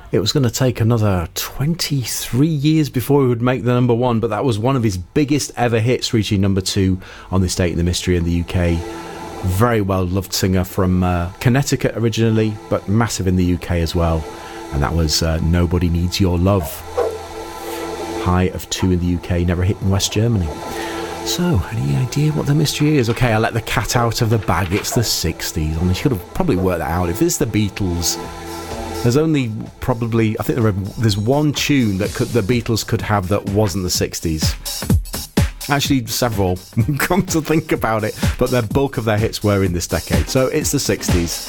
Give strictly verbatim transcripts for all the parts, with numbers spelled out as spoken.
It was going to take another twenty-three years before he would make the number one, but that was one of his biggest ever hits, reaching number two on this date in the mystery in the U K. Very well loved singer from uh, Connecticut originally, but massive in the U K as well. And that was uh, Nobody Needs Your Love. High of two in the U K, never hit in West Germany. So, any idea what the mystery is? Okay, I'll let the cat out of the bag. It's the sixties. And I should have probably worked that out. If it's the Beatles, there's only probably, I think there are, there's one tune that could, the Beatles could have that wasn't the sixties. Actually, several, come to think about it, but the bulk of their hits were in this decade, so it's the sixties.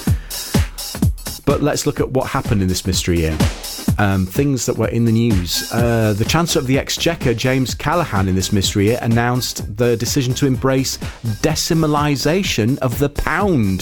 But let's look at what happened in this mystery year. Um, things that were in the news. Uh, the Chancellor of the Exchequer, James Callaghan, in this mystery year announced the decision to embrace decimalisation of the pound.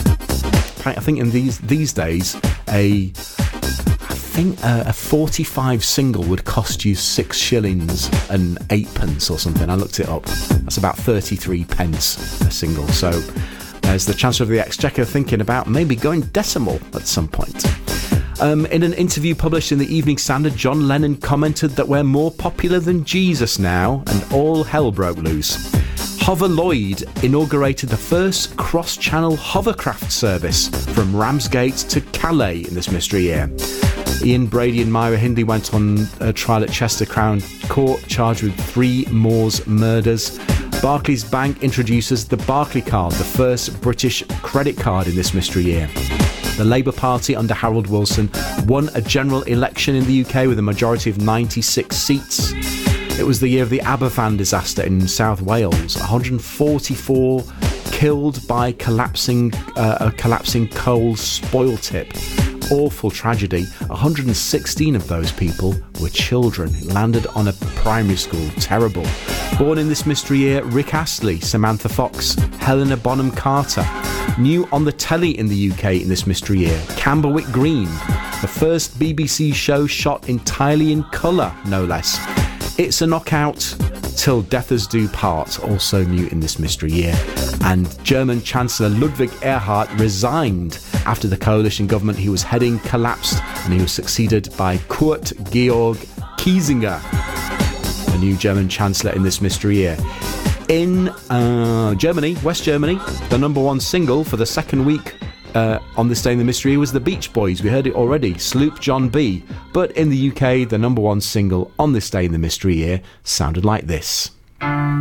I think in these these days, a I think a, a forty-five single would cost you six shillings and eight pence or something. I looked it up. That's about thirty-three pence a single. So there's the Chancellor of the Exchequer thinking about maybe going decimal at some point. Um, in an interview published in the Evening Standard, John Lennon commented that we're more popular than Jesus now, and all hell broke loose. Hover Lloyd inaugurated the first cross-channel hovercraft service from Ramsgate to Calais in this mystery year. Ian Brady and Myra Hindley went on a trial at Chester Crown Court, charged with three Moors murders. Barclays Bank introduces the Barclaycard, the first British credit card in this mystery year. The Labour Party under Harold Wilson won a general election in the U K with a majority of ninety-six seats. It was the year of the Aberfan disaster in South Wales. one hundred forty-four killed by collapsing uh, a collapsing coal spoil tip. Awful tragedy. one hundred sixteen of those people were children. It landed on a primary school. Terrible. Born in this mystery year, Rick Astley, Samantha Fox, Helena Bonham Carter. New on the telly in the U K in this mystery year, Camberwick Green, the first B B C show shot entirely in colour, no less. It's a Knockout, Till Death Us Do Part, also new in this mystery year. And German Chancellor Ludwig Erhard resigned after the coalition government he was heading collapsed, and he was succeeded by Kurt Georg Kiesinger, the new German Chancellor in this mystery year. In uh, Germany, West Germany, the number one single for the second week uh, on this day in the mystery was the Beach Boys. We heard it already, Sloop John B. But in the U K, the number one single on this day in the mystery year sounded like this.